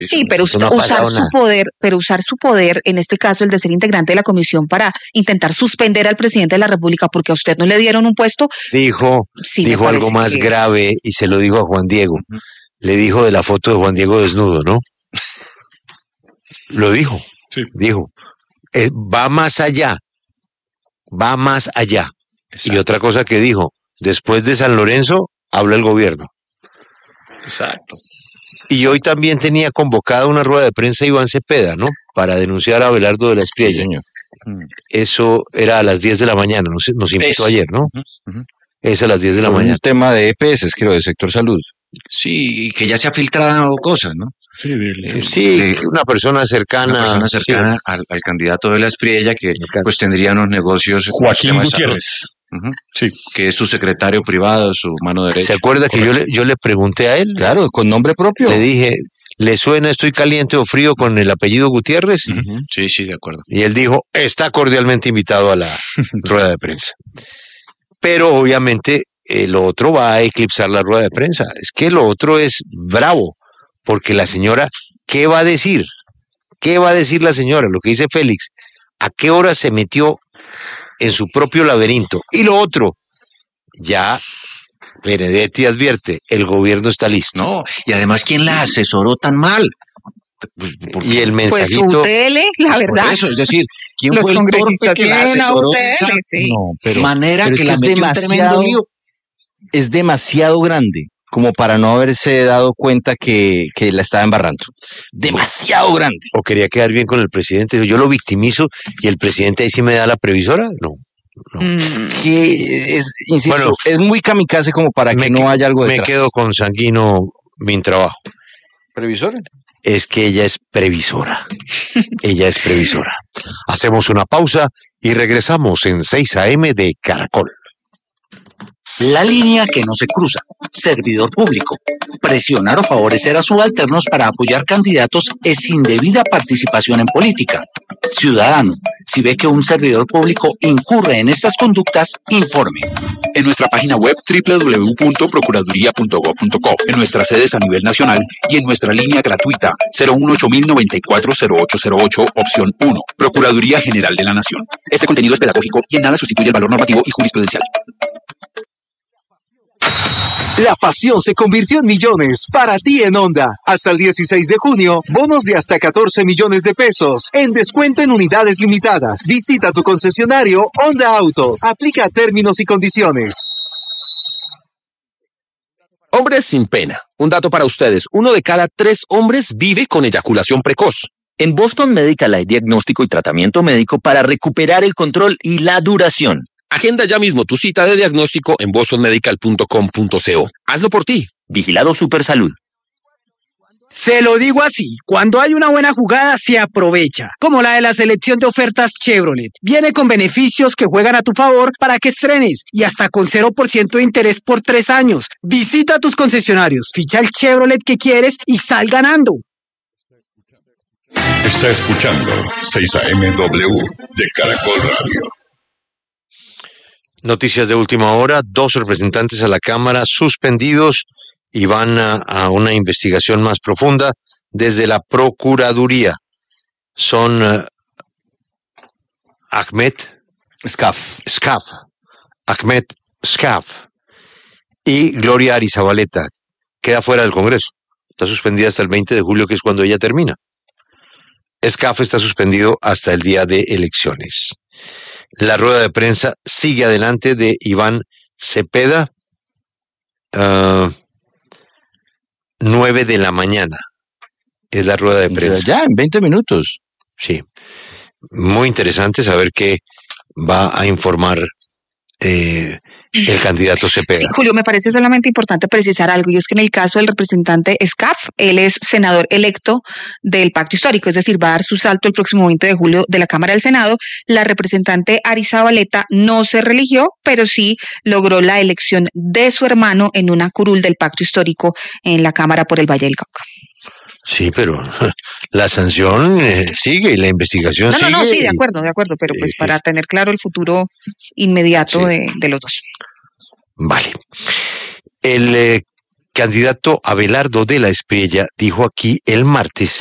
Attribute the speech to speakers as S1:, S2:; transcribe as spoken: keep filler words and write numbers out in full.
S1: Sí, pero usted, no usar su nada. poder, pero usar su poder, en este caso el de ser integrante de la comisión, para intentar suspender al presidente de la República porque a usted no le dieron un puesto.
S2: Dijo, sí, dijo algo más grave y se lo dijo a Juan Diego. Uh-huh. Le dijo de la foto de Juan Diego desnudo, ¿no? Lo dijo. Sí. Dijo, eh, va más allá, va más allá. Exacto. Y otra cosa que dijo, después de San Lorenzo, habla el gobierno.
S3: Exacto.
S2: Y hoy también tenía convocada una rueda de prensa Iván Cepeda, ¿no? Para denunciar a Abelardo de la Espriella. Sí, eso era a las diez de la mañana, nos, nos invitó es. ayer, ¿no? Uh-huh, uh-huh. Es a las diez de la Por mañana.
S4: Un tema de E P S, creo, de sector salud.
S3: Sí, que ya se ha filtrado cosas, ¿no?
S2: Sí, de, de, sí de, una persona cercana.
S3: Una persona cercana sí. al, al candidato de la Espriella que pues tendría unos negocios.
S5: Joaquín Gutiérrez.
S3: Uh-huh. Sí. Que es su secretario privado, su mano derecha.
S2: ¿Se acuerda que yo le, yo le pregunté a él?
S4: Claro, con nombre propio.
S2: Le dije, ¿le suena estoy caliente o frío con el apellido Gutiérrez?
S3: Uh-huh. Sí, sí, de acuerdo.
S2: Y él dijo, está cordialmente invitado a la rueda de prensa. Pero obviamente eh, lo otro va a eclipsar la rueda de prensa. Es que lo otro es bravo, porque la señora, ¿qué va a decir? ¿Qué va a decir la señora? Lo que dice Félix, ¿a qué hora se metió en su propio laberinto? Y lo otro, ya Benedetti advierte, el gobierno está listo.
S3: No, y además, ¿quién la asesoró tan mal?
S2: Y el mensajito.
S1: Pues U T L, la verdad.
S3: Por eso, es decir, ¿quién fue el torpe que la asesoró?
S1: U T L, sí.
S4: No, pero,
S3: manera
S4: pero
S3: que
S4: es
S3: la
S4: que
S3: metió en tremendo lío.
S4: Es demasiado grande como para no haberse dado cuenta que, que la estaba embarrando. Demasiado grande.
S2: O quería quedar bien con el presidente. Yo lo victimizo y el presidente ahí sí me da la previsora. No. No.
S4: Es que es, insisto, bueno, es muy kamikaze como para que no haya algo detrás.
S2: Me quedo con Sanguino, mi trabajo.
S4: ¿Previsora?
S2: Es que ella es previsora. Ella es previsora. Hacemos una pausa y regresamos en seis a eme de Caracol.
S6: La línea que no se cruza. Servidor público. Presionar o favorecer a subalternos para apoyar candidatos es indebida participación en política. Ciudadano, si ve que un servidor público incurre en estas conductas, informe.
S7: En nuestra página web doble u doble u doble u punto procuraduría punto gob punto co, en nuestras sedes a nivel nacional y en nuestra línea gratuita cero uno ocho mil noventa y cuatro cero ocho cero ocho, opción uno. Procuraduría General de la Nación. Este contenido es pedagógico y en nada sustituye el valor normativo y jurisprudencial.
S8: La pasión se convirtió en millones para ti en Honda. Hasta el dieciséis de junio, bonos de hasta catorce millones de pesos en descuento en unidades limitadas. Visita tu concesionario Honda Autos. Aplica términos y condiciones.
S9: Hombres sin pena. Un dato para ustedes. Uno de cada tres hombres vive con eyaculación precoz.
S10: En Boston Medical hay diagnóstico y tratamiento médico para recuperar el control y la duración.
S9: Agenda ya mismo tu cita de diagnóstico en boston medical punto com punto co. Hazlo por ti.
S10: Vigilado Supersalud.
S11: Se lo digo así, cuando hay una buena jugada se aprovecha, como la de la selección de ofertas Chevrolet. Viene con beneficios que juegan a tu favor para que estrenes y hasta con cero por ciento de interés por tres años. Visita tus concesionarios, ficha el Chevrolet que quieres y sal ganando.
S5: Está escuchando seis a eme W de Caracol Radio.
S2: Noticias de última hora, dos representantes a la Cámara suspendidos y van a, a una investigación más profunda desde la Procuraduría. Son uh, Ahmed
S4: Scaf.
S2: Scaf, Ahmed Scaf y Gloria Arizabaleta. Queda fuera del Congreso. Está suspendida hasta el veinte de julio, que es cuando ella termina. Scaf está suspendido hasta el día de elecciones. La rueda de prensa sigue adelante de Iván Cepeda, uh, nueve de la mañana. Es la rueda de prensa.
S4: O sea, ya, en veinte minutos.
S2: Sí. Muy interesante saber qué va a informar eh, el candidato Cepeda.
S1: Sí, Julio, me parece solamente importante precisar algo, y es que en el caso del representante Scaf, él es senador electo del Pacto Histórico, es decir, va a dar su salto el próximo veinte de julio de la Cámara del Senado. La representante Arizabaleta no se religió, pero sí logró la elección de su hermano en una curul del Pacto Histórico en la Cámara por el Valle del Cauca.
S2: Sí, pero la sanción eh, sigue y la investigación
S1: no,
S2: sigue.
S1: No, no, sí, de acuerdo, de acuerdo, pero pues para tener claro el futuro inmediato sí. de, de los dos.
S2: Vale. El eh, candidato Abelardo de la Espriella dijo aquí el martes